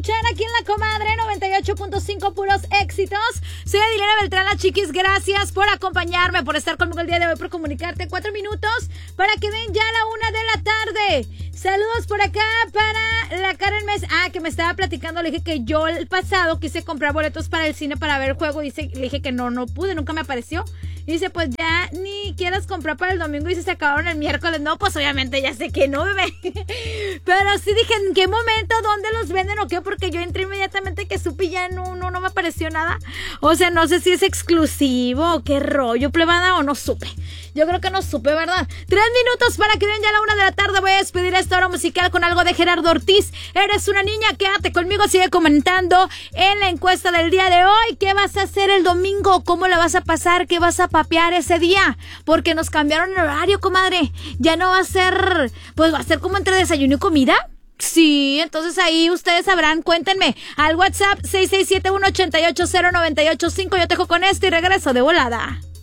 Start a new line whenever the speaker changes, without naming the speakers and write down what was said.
escuchar aquí en La Comadre 98.5 puros éxitos. Soy Adilena Beltrán, la chiquis. Gracias por acompañarme, por estar conmigo el día de hoy, por comunicarte 4 minutos para que den ya la 1 de la tarde. Saludos por acá para la Karen Mes. Que me estaba platicando. Le dije que yo el pasado quise comprar boletos para el cine para ver el juego. Le dije que no pude, nunca me apareció. Y dice, pues ya ni quieras comprar para el domingo. Y se acabaron el miércoles. No, pues obviamente ya sé que no, bebé. Pero sí dije, ¿en qué momento? ¿Dónde los venden o qué? Porque yo entré inmediatamente que supe y ya no me apareció nada. O sea, no sé si es exclusivo o qué rollo, plebada, o no supe. Yo creo que no supe, ¿verdad? 3 minutos para que den ya la 1 de la tarde. Voy a despedir esta hora musical con algo de Gerardo Ortiz. Eres una niña, quédate conmigo. Sigue comentando en la encuesta del día de hoy. ¿Qué vas a hacer el domingo? ¿Cómo la vas a pasar? ¿Qué vas a papear ese día? Porque nos cambiaron el horario, comadre. Ya no va a ser, pues va a ser como entre desayuno y comida. Sí, entonces ahí ustedes sabrán, cuéntenme al WhatsApp 6671880985. Yo te dejo con esto y regreso de volada.